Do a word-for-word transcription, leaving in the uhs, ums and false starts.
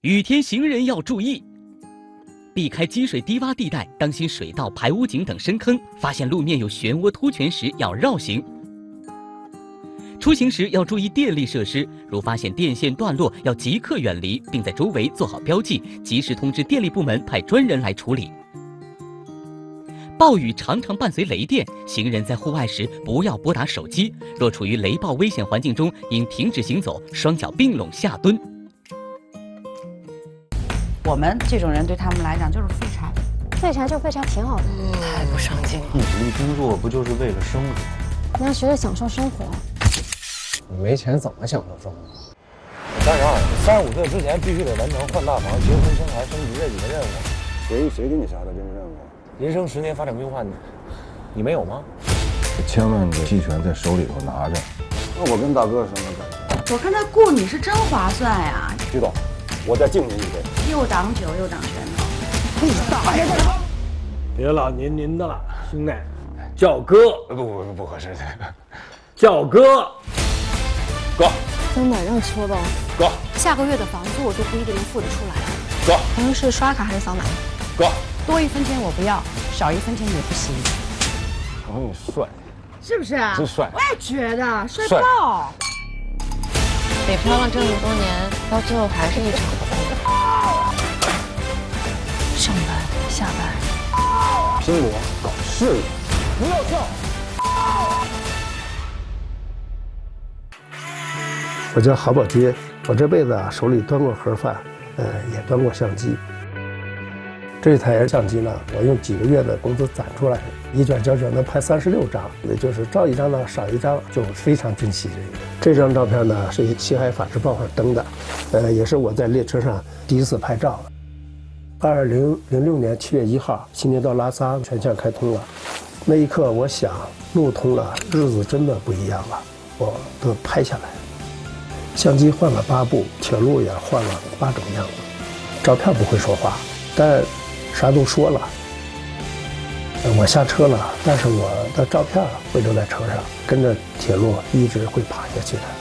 雨天行人要注意，避开积水低洼地带，当心水道、排污井等深坑。发现路面有漩涡凸泉时要绕行。出行时要注意电力设施，如发现电线断落，要即刻远离，并在周围做好标记，及时通知电力部门派专人来处理。暴雨常常伴随雷电，行人在户外时不要拨打手机。若处于雷暴危险环境中，应停止行走，双脚并拢下蹲。 我们这种人对他们来讲就是废柴， 废柴就废柴挺好的。 太不上进了。 你努力工作不就是为了生活？ 你要学着享受生活。 你没钱怎么享受生活？ 三十二，三十五岁之前必须得完成换大房、结婚、生孩、升级这几个任务。 谁谁给你下的这个任务？ 人生十年发展规划，你你没有吗？ 千万个期权在手里头拿着。那我跟大哥什么感觉？我看他雇你是真划算呀。 徐总，我再敬您一杯。 又挡酒又挡拳头。 你大爷！别老您您的了，兄弟，叫哥。 不不不不合适， 叫哥。 哥。 真的让说吧。 哥。 下个月的房租我就不一定能付得出来了。 哥。 咱们是刷卡还是扫码？ 哥。 多一分钱我不要，少一分钱也不行。 朋友帅， 是不是啊？ 真帅！ 我也觉得帅爆。 北漂了这么多年，到最后还是一场空。上班下班， 拼搏搞事业， 不要笑。 我叫郝宝街，我这辈子啊手里端过盒饭，呃，也端过相机。这台相机呢，我用几个月的工资攒出来的，一卷胶卷能拍三十六张，也就是照一张呢少一张，就非常珍惜这个。这张照片呢是《西海法制报》上登的，呃，也是我在列车上第一次拍照。二零零六年七月一号，新街到拉萨全线开通了，那一刻我想，路通了，日子真的不一样了，我都拍下来。相机换了八部，铁路也换了八种样子，照片不会说话，但啥都说了。我下车了，但是我的照片会留在车上，跟着铁路一直会爬下去的。